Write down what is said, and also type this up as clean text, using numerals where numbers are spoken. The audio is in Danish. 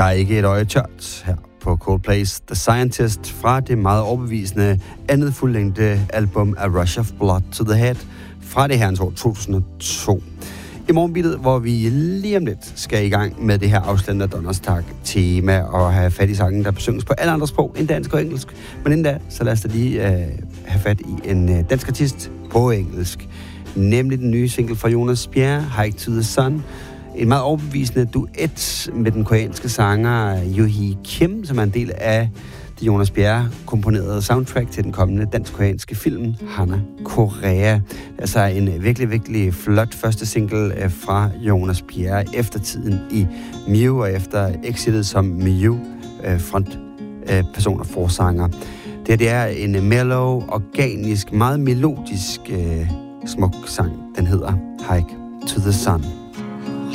Der er ikke et øje tørt her på Coldplay's The Scientist fra det meget overbevisende andet fuldlængde album A Rush of Blood to the Head fra det herrens år 2002. I morgenbittet, hvor vi lige om lidt skal i gang med det her afslendende Donnerstag-tema og have fat i sangen, der besynges på alle andre sprog end dansk og engelsk. Men inden da, så lad os da lige have fat i en dansk artist på engelsk. Nemlig den nye single fra Jonas Bjerre, Hike to the Sun. En meget overbevisende duet med den koreanske sanger Yohee Kim, som er en del af det Jonas Bjerre komponerede soundtrack til den kommende dansk-koreanske film Hanna Korea. Altså en virkelig, virkelig flot første single fra Jonas Bjerre efter tiden i Mew og efter exitet som Mew frontperson og forsanger. Det er en mellow, organisk, meget melodisk smuk sang. Den hedder Hike to the Sun.